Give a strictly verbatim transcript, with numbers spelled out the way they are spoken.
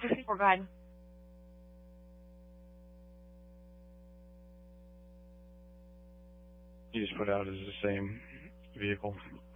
We're good. You just put out as the same vehicle.